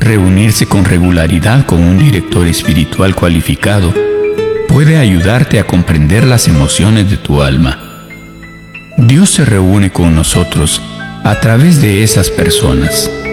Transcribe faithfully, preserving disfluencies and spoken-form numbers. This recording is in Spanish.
Reunirse con regularidad con un director espiritual cualificado puede ayudarte a comprender las emociones de tu alma. Dios se reúne con nosotros a través de esas personas.